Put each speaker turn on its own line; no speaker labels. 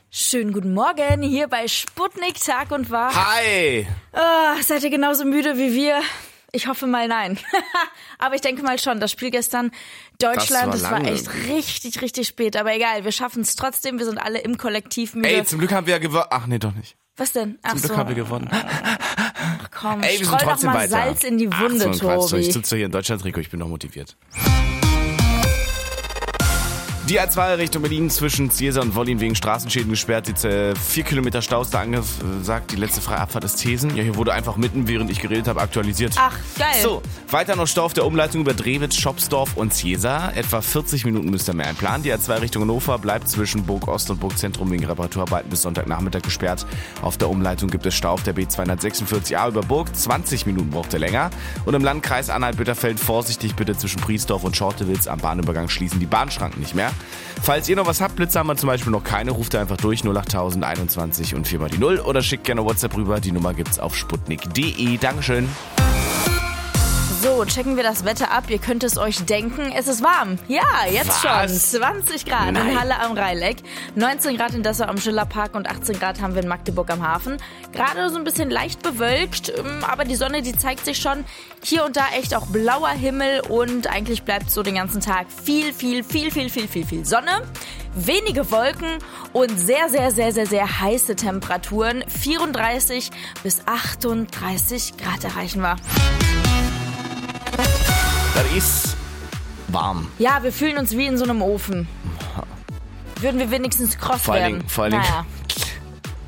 Schönen guten Morgen hier bei Sputnik Tag und Wach.
Hi!
Seid ihr genauso müde wie wir? Ich hoffe mal nein. Aber ich denke mal schon, das Spiel gestern Deutschland, das war echt richtig, richtig spät. Aber egal, wir schaffen es trotzdem, wir sind alle im Kollektiv müde.
Ey, zum Glück haben wir ja gewonnen. Ach nee, doch nicht.
Was denn?
Zum Glück haben wir gewonnen.
Ach komm,
ey, wir
streue
sind
doch
trotzdem
mal
weiter.
Salz in die Wunde, Tobi.
Ich sitze hier in Deutschland-Trikot, ich bin noch motiviert. Die A2 Richtung Berlin zwischen Ziesa und Wollin wegen Straßenschäden gesperrt. Jetzt 4 Kilometer Stau ist da angesagt. Die letzte freie Abfahrt ist Thesen. Ja, hier wurde einfach mitten, während ich geredet habe, aktualisiert.
Ach, geil.
So, weiter noch Stau auf der Umleitung über Drewitz, Schopsdorf und Ziesa. Etwa 40 Minuten müsst ihr mehr einplanen. Die A2 Richtung Hannover bleibt zwischen Burg Ost und Burg Zentrum wegen Reparaturarbeiten bis Sonntagnachmittag gesperrt. Auf der Umleitung gibt es Stau auf der B246a über Burg. 20 Minuten braucht ihr länger. Und im Landkreis Anhalt-Bitterfeld vorsichtig bitte zwischen Priesdorf und Schortewitz. Am Bahnübergang schließen die Bahnschranken nicht mehr. Falls ihr noch was habt, Blitze haben wir zum Beispiel noch keine, ruft ihr einfach durch 08000 21 und 4 mal die 0 oder schickt gerne WhatsApp rüber. Die Nummer gibt's auf sputnik.de. Dankeschön.
So, checken wir das Wetter ab. Ihr könnt es euch denken, es ist warm. Ja, jetzt
Was?
schon. 20 Grad
Nein.
in Halle am Rheineck, 19 Grad in Dessau am Schillerpark und 18 Grad haben wir in Magdeburg am Hafen. Gerade so ein bisschen leicht bewölkt, aber die Sonne, die zeigt sich schon. Hier und da echt auch blauer Himmel und eigentlich bleibt so den ganzen Tag viel Sonne. Wenige Wolken und sehr, sehr, sehr, sehr, sehr heiße Temperaturen. 34 bis 38 Grad erreichen wir.
Das ist warm.
Ja, wir fühlen uns wie in so einem Ofen. Würden wir wenigstens kross werden.
Vor allen Dingen,
naja.